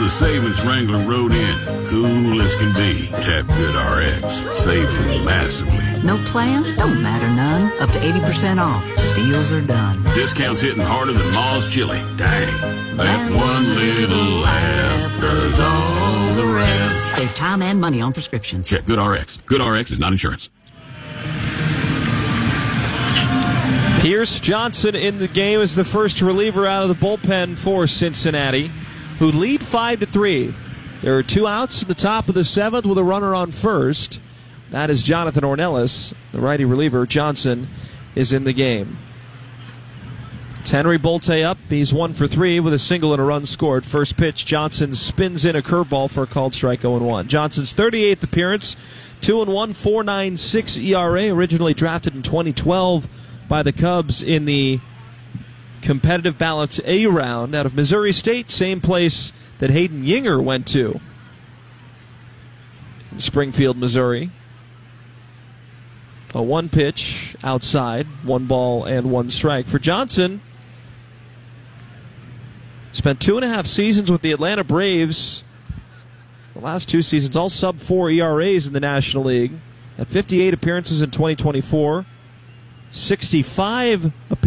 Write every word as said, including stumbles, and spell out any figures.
The savings Wrangler rode in. Cool as can be. Tap GoodRx. Saving massively. No plan? Don't matter none. Up to eighty percent off. Deals are done. Discounts hitting harder than Ma's chili. Dang. That one little app does all the rest. Save time and money on prescriptions. Check GoodRx. GoodRx is not insurance. Pierce Johnson in the game as the first reliever out of the bullpen for Cincinnati, who lead five to three. There are two outs at the top of the seventh with a runner on first. That is Jonathan Ornelas, the righty reliever. Johnson is in the game. It's Henry Bolte up. He's one for three with a single and a run scored. First pitch, Johnson spins in a curveball for a called strike oh and one. Johnson's thirty-eighth appearance, two and one, four point nine six E R A, originally drafted in twenty twelve by the Cubs in the competitive balance A round out of Missouri State, same place that Hayden Yinger went to in Springfield, Missouri. A one pitch outside, one ball and one strike for Johnson. Spent two and a half seasons with the Atlanta Braves. The last two seasons, all sub four E R As in the National League. At fifty-eight appearances in twenty twenty-four, sixty-five appearances